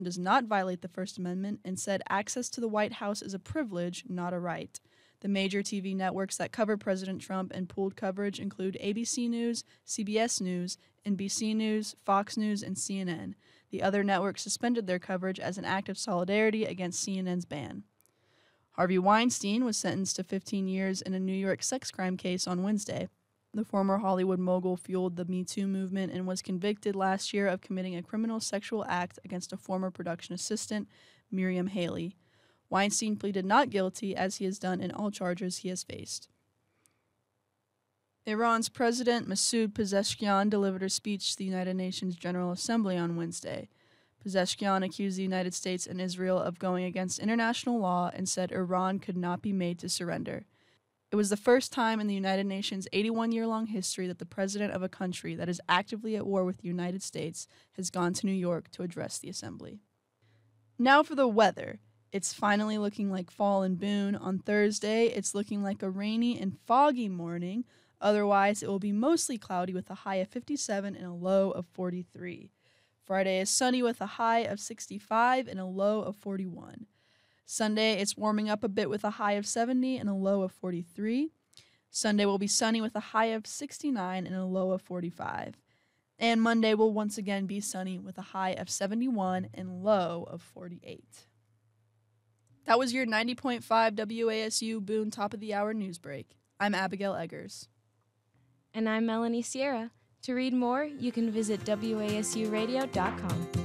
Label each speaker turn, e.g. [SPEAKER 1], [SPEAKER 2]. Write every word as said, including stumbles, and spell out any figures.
[SPEAKER 1] does not violate the First Amendment and said access to the White House is a privilege, not a right. The major T V networks that cover President Trump and pooled coverage include A B C News, C B S News, N B C News, Fox News, and C N N. The other networks suspended their coverage as an act of solidarity against C N N's ban. Harvey Weinstein was sentenced to fifteen years in a New York sex crime case on Wednesday. The former Hollywood mogul fueled the Me Too movement and was convicted last year of committing a criminal sexual act against a former production assistant, Miriam Haley. Weinstein pleaded not guilty, as he has done in all charges he has faced. Iran's President Masoud Pezeshkian delivered a speech to the United Nations General Assembly on Wednesday. Pezeshkian accused the United States and Israel of going against international law and said Iran could not be made to surrender. It was the first time in the United Nations' eighty-one-year-long history that the president of a country that is actively at war with the United States has gone to New York to address the assembly. Now for the weather. It's finally looking like fall in Boone. On Thursday, it's looking like a rainy and foggy morning. Otherwise, it will be mostly cloudy with a high of fifty-seven and a low of forty-three. Friday is sunny with a high of sixty-five and a low of forty-one. Sunday, it's warming up a bit with a high of seventy and a low of forty-three. Sunday will be sunny with a high of sixty-nine and a low of forty-five. And Monday will once again be sunny with a high of seventy-one and low of forty-eight. That was your ninety point five W A S U Boone Top of the Hour news break. I'm Abigail Eggers.
[SPEAKER 2] And I'm Melanie Sierra. To read more, you can visit W A S U radio dot com.